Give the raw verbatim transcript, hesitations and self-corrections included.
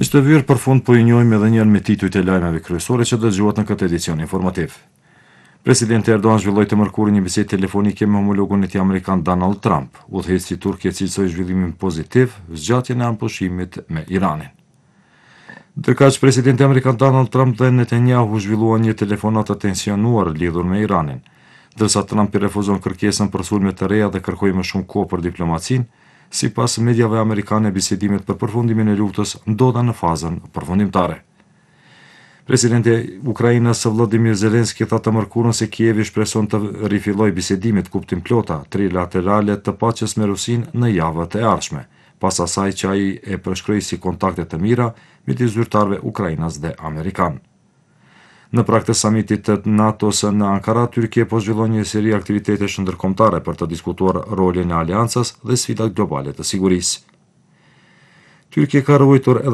Ishte vyrë për fund po i njohim edhe njën me titujt e lajmeve kryesore që dëgjohet në këtë edicion informativ. Presidenti Erdogan zhvilloi të mërkurin një bisedë telefonike me homologun e tij amerikan Donald Trump. Udhëheqësi turk e cilësoi zhvillimin pozitiv, zgjatjen e anëpushimit me Iranin. Ndërkaq presidenti amerikan Donald Trump dhe Netanyahu zhvilluan një telefonat të tensionuar lidhur me Iranin. Ndërsa Trump i refuzon kërkesën për sulme të reja dhe kërkoi më shumë kohë për diplomacinë, sipas mediave amerikane bisedimet për përfundimin e luftës ndodhen në fazën përfundimtare. Presidenti i Ukrainës Volodymyr Zelensky tha të mërkurën se Kievi shpreson të rifillojë bisedimet kuptim plota trilaterale të paqes me Rusinë në javët e ardhshme, pas asaj që ai e përshkroi si kontakte të mira midis zyrtarëve ukrainas dhe amerikan. Në prag të samitit të NATO-s në Ankara, Tyrkia po zhvillon një seri aktivitetesh ndërkombëtare për të diskutuar rolin e aleancës dhe sfidat globale të sigurisë. Tyrkia ka ruajtur